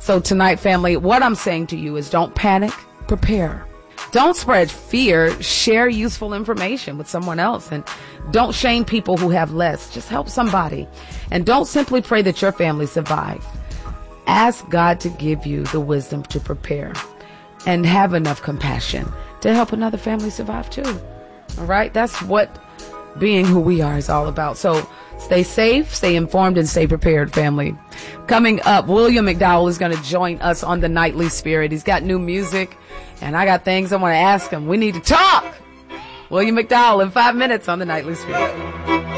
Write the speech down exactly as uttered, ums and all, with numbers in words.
So tonight, family, what I'm saying to you is don't panic, prepare. Don't spread fear. Share useful information with someone else. And don't shame people who have less. Just help somebody. And don't simply pray that your family survive. Ask God to give you the wisdom to prepare and have enough compassion to help another family survive too. All right? That's what being who we are is all about. So stay safe, stay informed, and stay prepared, family. Coming up, William McDowell is going to join us on the Nightly Spirit. He's got new music, and I got things I want to ask him. We need to talk. William McDowell in five minutes on the Nightly Spirit.